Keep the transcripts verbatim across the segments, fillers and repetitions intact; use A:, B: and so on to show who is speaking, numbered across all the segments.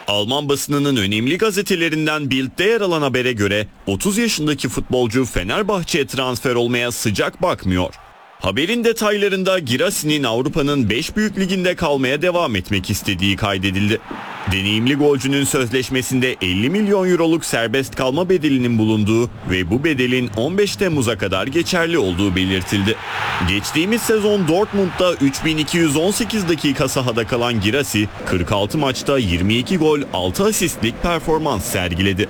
A: Alman basınının önemli gazetelerinden Bild'de yer alan habere göre otuz yaşındaki futbolcu Fenerbahçe'ye transfer olmaya sıcak bakmıyor. Haberin detaylarında Guirassí'nin Avrupa'nın beş büyük liginde kalmaya devam etmek istediği kaydedildi. Deneyimli golcünün sözleşmesinde elli milyon euroluk serbest kalma bedelinin bulunduğu ve bu bedelin on beş Temmuz'a kadar geçerli olduğu belirtildi. Geçtiğimiz sezon Dortmund'da üç bin iki yüz on sekiz dakika sahada kalan Guirassí, kırk altı maçta yirmi iki gol, altı asistlik performans sergiledi.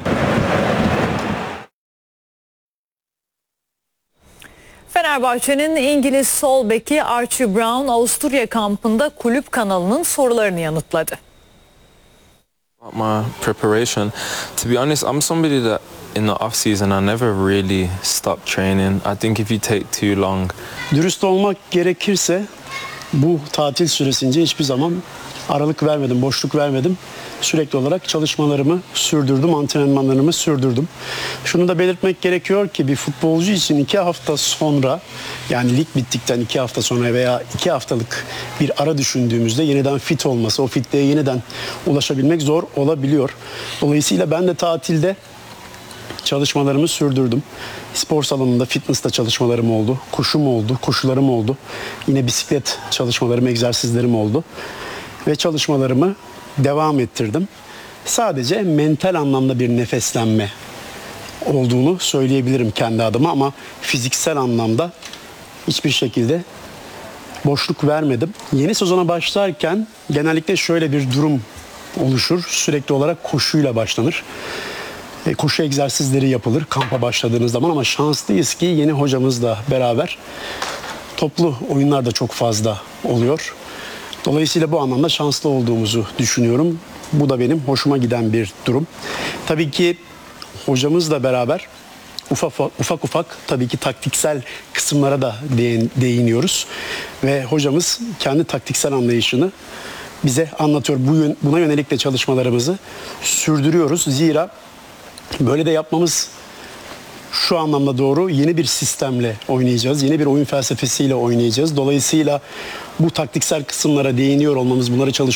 B: Fenerbahçe'nin İngiliz sol beki Archie Brown Avusturya kampında kulüp kanalının sorularını yanıtladı.
C: My preparation, to be honest, I'm somebody that in the off season I never really stop training. I think if you take too long.
D: Dürüst olmak gerekirse bu tatil süresince hiçbir zaman aralık vermedim, boşluk vermedim. Sürekli olarak çalışmalarımı sürdürdüm, antrenmanlarımı sürdürdüm. Şunu da belirtmek gerekiyor ki bir futbolcu için iki hafta sonra, yani lig bittikten iki hafta sonra veya iki haftalık bir ara düşündüğümüzde yeniden fit olması, o fitliğe yeniden ulaşabilmek zor olabiliyor. Dolayısıyla ben de tatilde çalışmalarımı sürdürdüm. Spor salonunda, fitness'ta çalışmalarım oldu. Koşum oldu, koşularım oldu. Yine bisiklet çalışmalarım, egzersizlerim oldu. Ve çalışmalarımı devam ettirdim. Sadece mental anlamda bir nefeslenme olduğunu söyleyebilirim kendi adıma ama fiziksel anlamda hiçbir şekilde boşluk vermedim. Yeni sezona başlarken genellikle şöyle bir durum oluşur. Sürekli olarak koşuyla başlanır. E, koşu egzersizleri yapılır kampa başladığınız zaman ama şanslıyız ki yeni hocamızla beraber toplu oyunlar da çok fazla oluyor. Dolayısıyla bu anlamda şanslı olduğumuzu düşünüyorum. Bu da benim hoşuma giden bir durum. Tabii ki hocamızla beraber ufak ufak, ufak tabii ki taktiksel kısımlara da değiniyoruz. Ve hocamız kendi taktiksel anlayışını bize anlatıyor. Bu, buna yönelik de çalışmalarımızı sürdürüyoruz. Zira böyle de yapmamız şu anlamda doğru, yeni bir sistemle oynayacağız. Yeni bir oyun felsefesiyle oynayacağız. Dolayısıyla bu taktiksel kısımlara değiniyor olmamız, bunları çalışıyoruz.